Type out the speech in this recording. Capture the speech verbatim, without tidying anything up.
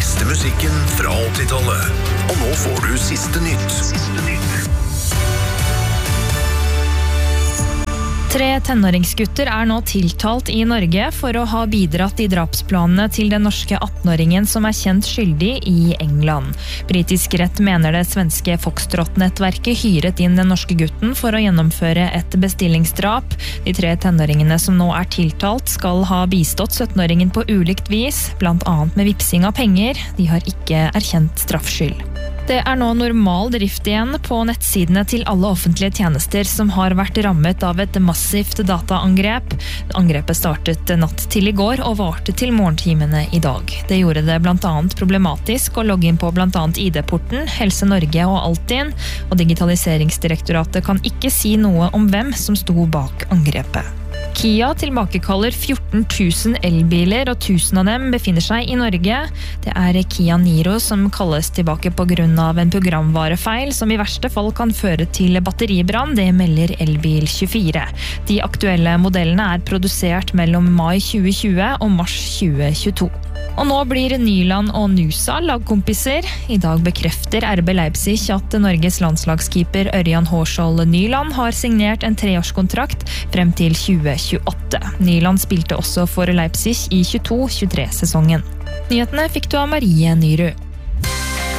beste musikken fra åttitallet. Og nå får du siste nytt. Siste nytt. Tre tenåringsgutter er nå tiltalt i Norge for å ha bidratt i drapsplanene til den norske atten-åringen som er kjent skyldig i England. Britisk rett mener det svenske Foxtrot-nettverket hyret inn den norske gutten for å gjennomføre et bestillingsdrap. De tre tenåringene som nå er tiltalt skal ha bistått sytten-åringen på ulikt vis, blant annet med vipsing av penger. De har ikke erkjent straffskyld. Det er nå normal drift igjen på nettsidene til alle offentlige tjenester som har vært rammet av et massivt dataangrep. Angrepet startet natt til i går og varte til morgentimene i dag. Det gjorde det blant annet problematisk å logge inn på blant annet I D-porten, Helse Norge og Altinn, og Digitaliseringsdirektoratet kan ikke si noe om hvem som sto bak angrepet. Kia tilbakekaller fjorten tusen elbiler, og tusen av dem befinner seg i Norge. Det er Kia Niro som kalles tilbake på grunn av en programvarefeil som i verste fall kan føre til batteribrann, det melder Elbil tjuefire. De aktuelle modellene er produsert mellom mai tjue tjue og mars tjue tjueto. Og nå blir Nyland og Nusa lagkompiser. I dag bekrefter R B Leipzig at Norges landslagskeeper Ørjan Hårskjold Nyland har signert en treårskontrakt frem til tjue tjueåtte. Nyland spilte også for Leipzig i tjueto tjuetre-sesongen. Nyhetene fikk du av Marie Nyrud.